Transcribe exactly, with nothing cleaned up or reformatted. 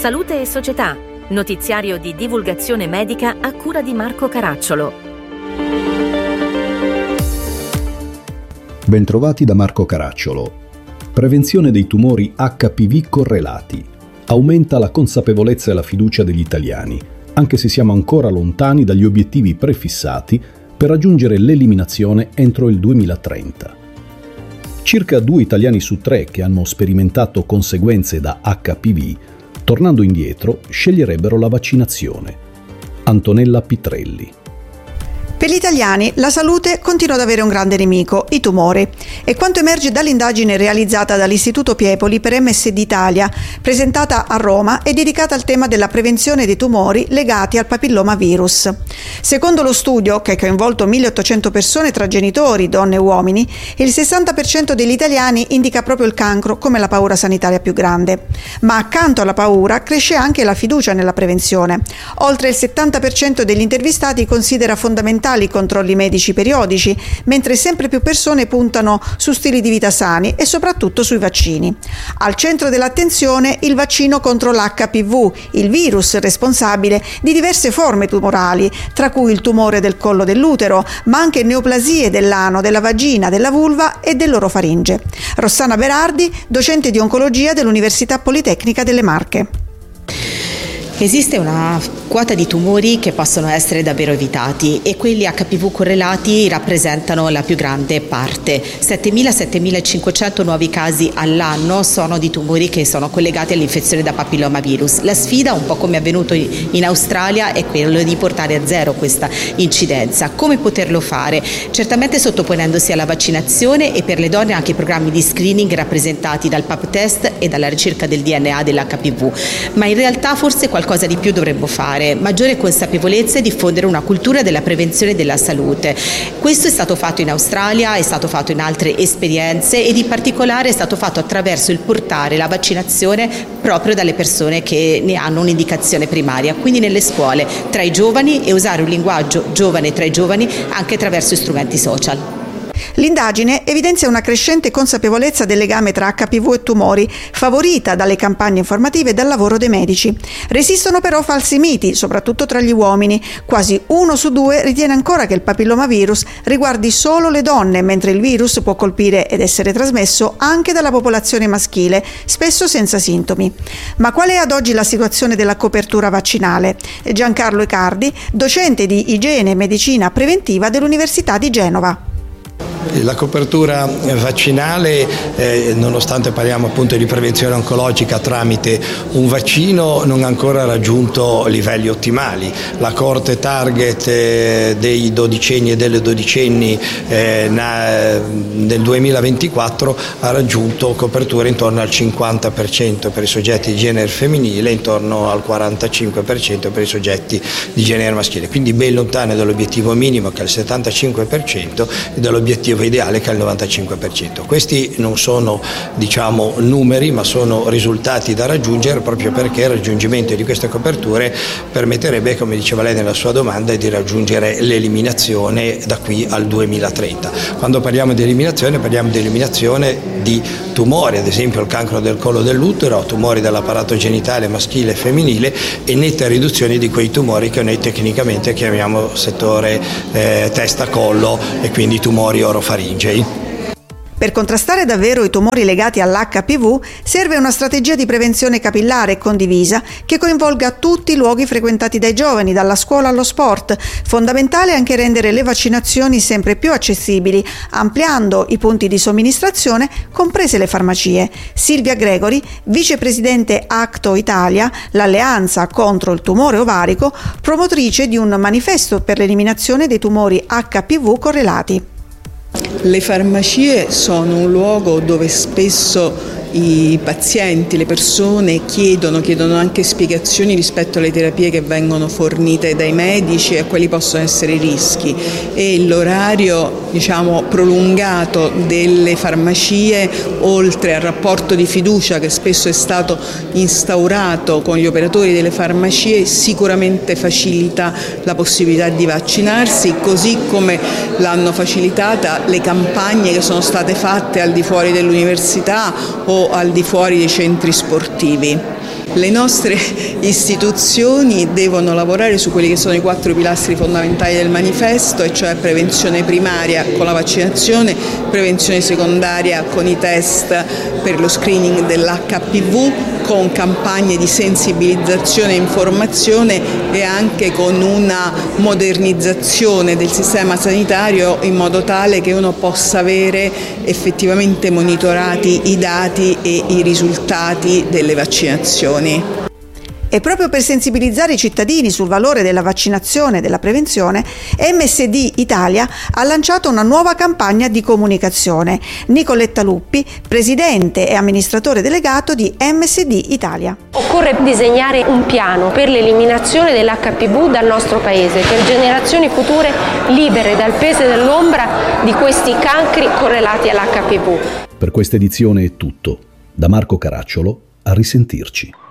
Salute e Società, notiziario di divulgazione medica a cura di Marco Caracciolo. Bentrovati da Marco Caracciolo. Prevenzione dei tumori acca pi vi correlati. Aumenta la consapevolezza e la fiducia degli italiani, anche se siamo ancora lontani dagli obiettivi prefissati per raggiungere l'eliminazione entro il duemilatrenta. Circa due italiani su tre che hanno sperimentato conseguenze da acca pi vi, tornando indietro, sceglierebbero la vaccinazione. Antonella Pitrelli. Per gli italiani la salute continua ad avere un grande nemico, i tumori. E quanto emerge dall'indagine realizzata dall'Istituto Piepoli per emme esse di Italia, presentata a Roma e dedicata al tema della prevenzione dei tumori legati al papillomavirus. Secondo lo studio, che ha coinvolto milleottocento persone tra genitori, donne e uomini, il sessanta per cento degli italiani indica proprio il cancro come la paura sanitaria più grande. Ma accanto alla paura cresce anche la fiducia nella prevenzione. Oltre il settanta per cento degli intervistati considera fondamentale i controlli medici periodici, mentre sempre più persone puntano su stili di vita sani e soprattutto sui vaccini. Al centro dell'attenzione il vaccino contro l'acca pi vu, il virus responsabile di diverse forme tumorali, tra cui il tumore del collo dell'utero, ma anche neoplasie dell'ano, della vagina, della vulva e dell'orofaringe. Rossana Berardi, docente di oncologia dell'Università Politecnica delle Marche. Esiste una quota di tumori che possono essere davvero evitati e quelli acca pi vu correlati rappresentano la più grande parte. settemila settemilacinquecento nuovi casi all'anno sono di tumori che sono collegati all'infezione da papillomavirus. La sfida, un po' come è avvenuto in Australia, è quello di portare a zero questa incidenza. Come poterlo fare? Certamente sottoponendosi alla vaccinazione e per le donne anche i programmi di screening rappresentati dal pap test e dalla ricerca del di enne a dell'acca pi vu. Ma in realtà forse qualcosa Cosa di più dovremmo fare, maggiore consapevolezza e diffondere una cultura della prevenzione della salute. Questo è stato fatto in Australia, è stato fatto in altre esperienze ed in particolare è stato fatto attraverso il portare la vaccinazione proprio dalle persone che ne hanno un'indicazione primaria, quindi nelle scuole, tra i giovani, e usare un linguaggio giovane tra i giovani anche attraverso strumenti social. L'indagine evidenzia una crescente consapevolezza del legame tra acca pi vu e tumori, favorita dalle campagne informative e dal lavoro dei medici. Resistono però falsi miti, soprattutto tra gli uomini. Quasi uno su due ritiene ancora che il papillomavirus riguardi solo le donne, mentre il virus può colpire ed essere trasmesso anche dalla popolazione maschile, spesso senza sintomi. Ma qual è ad oggi la situazione della copertura vaccinale? Giancarlo Icardi, docente di igiene e medicina preventiva dell'Università di Genova. La copertura vaccinale, eh, nonostante parliamo appunto di prevenzione oncologica tramite un vaccino, non ha ancora raggiunto livelli ottimali. La coorte target eh, dei dodicenni e delle dodicenni eh, na, nel duemilaventiquattro ha raggiunto copertura intorno al cinquanta per cento per i soggetti di genere femminile e intorno al quarantacinque per cento per i soggetti di genere maschile, quindi ben lontane dall'obiettivo minimo che è il settantacinque per cento e dall'obiettivo ideale che è il novantacinque per cento. Questi non sono, diciamo, numeri, ma sono risultati da raggiungere, proprio perché il raggiungimento di queste coperture permetterebbe, come diceva lei nella sua domanda, di raggiungere l'eliminazione da qui al duemilatrenta. Quando parliamo di eliminazione parliamo di eliminazione di tumori, ad esempio il cancro del collo dell'utero, tumori dell'apparato genitale maschile e femminile, e netta riduzione di quei tumori che noi tecnicamente chiamiamo settore eh, testa-collo e quindi tumori orofaringei. Per contrastare davvero i tumori legati all'acca pi vu serve una strategia di prevenzione capillare e condivisa che coinvolga tutti i luoghi frequentati dai giovani, dalla scuola allo sport. Fondamentale anche rendere le vaccinazioni sempre più accessibili, ampliando i punti di somministrazione, comprese le farmacie. Silvia Gregori, vicepresidente Acto Italia, l'alleanza contro il tumore ovarico, promotrice di un manifesto per l'eliminazione dei tumori acca pi vu correlati. Le farmacie sono un luogo dove spesso i pazienti, le persone chiedono, chiedono anche spiegazioni rispetto alle terapie che vengono fornite dai medici e a quali possono essere i rischi, e l'orario diciamo, prolungato delle farmacie, oltre al rapporto di fiducia che spesso è stato instaurato con gli operatori delle farmacie, sicuramente facilita la possibilità di vaccinarsi, così come l'hanno facilitata le campagne che sono state fatte al di fuori dell'università o al di fuori dei centri sportivi. Le nostre istituzioni devono lavorare su quelli che sono i quattro pilastri fondamentali del manifesto, e cioè prevenzione primaria con la vaccinazione, prevenzione secondaria con i test per lo screening dell'H P V, con campagne di sensibilizzazione e informazione e anche con una modernizzazione del sistema sanitario in modo tale che uno possa avere effettivamente monitorati i dati e i risultati delle vaccinazioni. E proprio per sensibilizzare i cittadini sul valore della vaccinazione e della prevenzione, M S D Italia ha lanciato una nuova campagna di comunicazione. Nicoletta Luppi, presidente e amministratore delegato di M S D Italia. Occorre disegnare un piano per l'eliminazione dell'H P V dal nostro paese, per generazioni future libere dal peso e dall'ombra di questi cancri correlati all'H P V. Per questa edizione è tutto. Da Marco Caracciolo, a risentirci.